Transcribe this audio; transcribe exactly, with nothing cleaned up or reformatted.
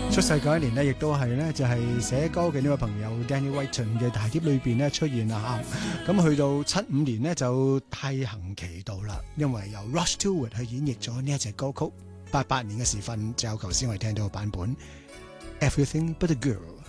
出世嗰一年呢，亦都係咧就係寫歌嘅呢位朋友 Danny Whiten 嘅大碟裏邊咧出現啦嚇。咁去到七五年呢，就太行其道啦，因為由 Rod Stewart 去演繹咗呢一隻歌曲。八八年嘅時分就有頭先我哋聽到嘅版本 Everything But a Girl。